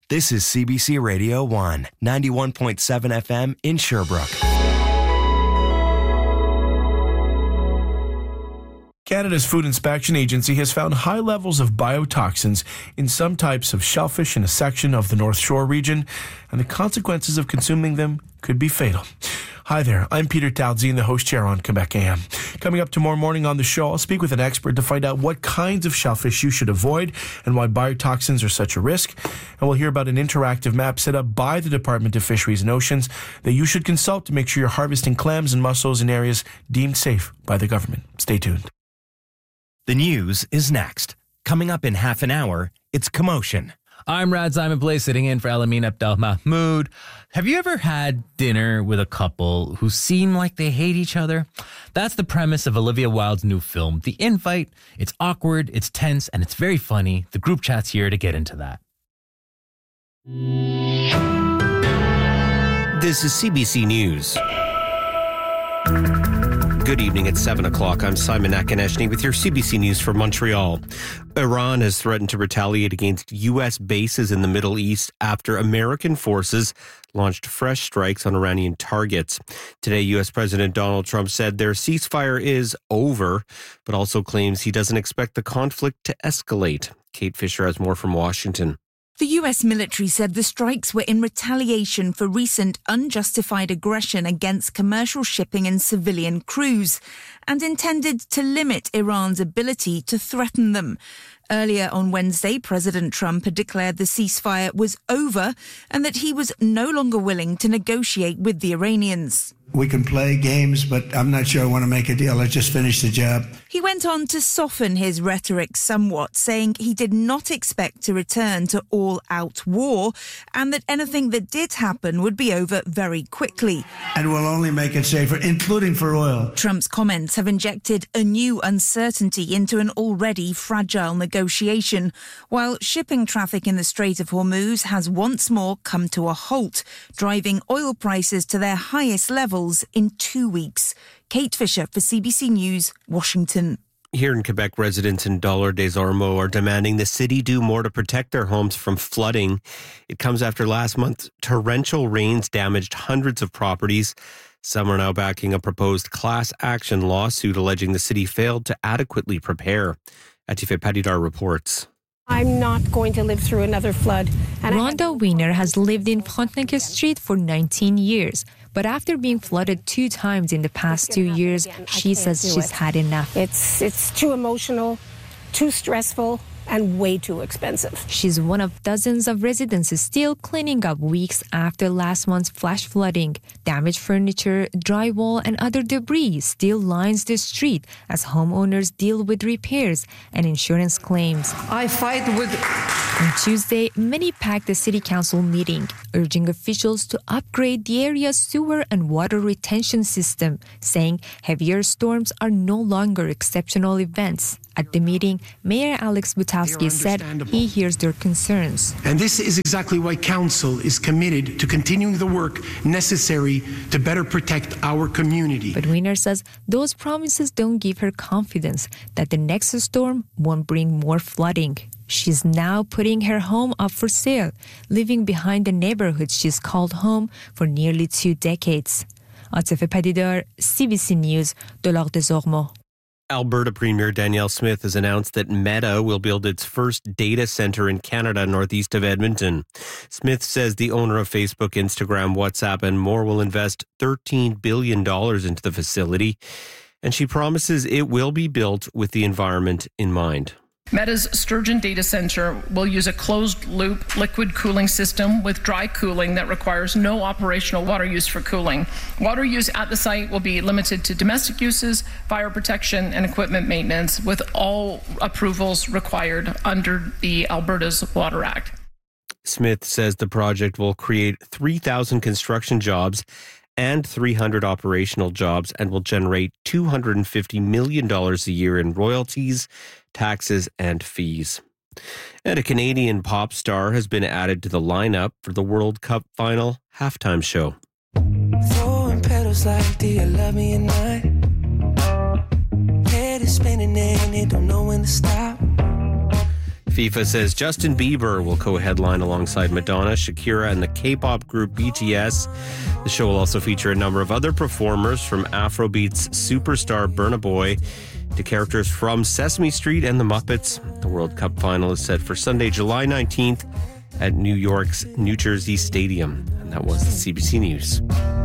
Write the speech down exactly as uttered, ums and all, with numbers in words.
This is C B C Radio one, ninety-one point seven F M in Sherbrooke. Canada's Food Inspection Agency has found high levels of biotoxins in some types of shellfish in a section of the North Shore region, and the consequences of consuming them could be fatal. Hi there, I'm Peter Taldzien, the host chair on Quebec A M. Coming up tomorrow morning on the show, I'll speak with an expert to find out what kinds of shellfish you should avoid and why biotoxins are such a risk. And we'll hear about an interactive map set up by the Department of Fisheries and Oceans that you should consult to make sure you're harvesting clams and mussels in areas deemed safe by the government. Stay tuned. The news is next. Coming up in half an hour, it's Commotion. I'm Rad Simon Blay, sitting in for Alamin Abdel Mahmoud. Have you ever had dinner with a couple who seem like they hate each other? That's the premise of Olivia Wilde's new film, The Invite. It's awkward, it's tense, and it's very funny. The group chat's here to get into that. This is C B C News. Good evening. It's seven o'clock. I'm Simon Akineshny with your C B C News for Montreal. Iran has threatened to retaliate against U S bases in the Middle East after American forces launched fresh strikes on Iranian targets. Today, U S President Donald Trump said their ceasefire is over, but also claims he doesn't expect the conflict to escalate. Kate Fisher has more from Washington. The U S military said the strikes were in retaliation for recent unjustified aggression against commercial shipping and civilian crews and intended to limit Iran's ability to threaten them. Earlier on Wednesday, President Trump had declared the ceasefire was over and that he was no longer willing to negotiate with the Iranians. We can play games, but I'm not sure I want to make a deal. I just finished the job. He went on to soften his rhetoric somewhat, saying he did not expect to return to all-out war and that anything that did happen would be over very quickly. And will only make it safer, including for oil. Trump's comments have injected a new uncertainty into an already fragile negotiation, while shipping traffic in the Strait of Hormuz has once more come to a halt, driving oil prices to their highest level in two weeks. Kate Fisher for C B C News, Washington. Here in Quebec, residents in Dollar des Ormeaux are demanding the city do more to protect their homes from flooding. It comes after last month's torrential rains damaged hundreds of properties. Some are now backing a proposed class action lawsuit alleging the city failed to adequately prepare. Atife Padidar reports. I'm not going to live through another flood. And Rhonda Wiener has lived in Frontenac Street for nineteen years. But after being flooded two times in the past two years, she says she's had enough. It's, it's too emotional, too stressful, and way too expensive. She's one of dozens of residents still cleaning up weeks after last month's flash flooding. Damaged furniture, drywall, and other debris still lines the street as homeowners deal with repairs and insurance claims. I fight with... On Tuesday, many packed the city council meeting, urging officials to upgrade the area's sewer and water retention system, saying heavier storms are no longer exceptional events. At the meeting, Mayor Alex Butowski said he hears their concerns. And this is exactly why Council is committed to continuing the work necessary to better protect our community. But Wiener says those promises don't give her confidence that the next storm won't bring more flooding. She's now putting her home up for sale, leaving behind the neighborhood she's called home for nearly two decades. Atife Padidar, C B C News, Dollar des Ormeaux. Alberta Premier Danielle Smith has announced that Meta will build its first data center in Canada northeast of Edmonton. Smith says the owner of Facebook, Instagram, WhatsApp, and more will invest thirteen billion dollars into the facility, and she promises it will be built with the environment in mind. Meta's Sturgeon Data Center will use a closed-loop liquid cooling system with dry cooling that requires no operational water use for cooling. Water use at the site will be limited to domestic uses, fire protection, and equipment maintenance, with all approvals required under the Alberta's Water Act. Smith says the project will create three thousand construction jobs and three hundred operational jobs and will generate two hundred fifty million dollars a year in royalties, taxes, and fees. And a Canadian pop star has been added to the lineup for the World Cup final halftime show. Throwing petals like, do you love me or not? Head is spinning and it don't know when to stop. FIFA says Justin Bieber will co-headline alongside Madonna, Shakira, and the K-pop group B T S. The show will also feature a number of other performers, from Afrobeats superstar Burna Boy to characters from Sesame Street and the Muppets. The World Cup final is set for Sunday, July nineteenth at New York's New Jersey Stadium. And that was the C B C News.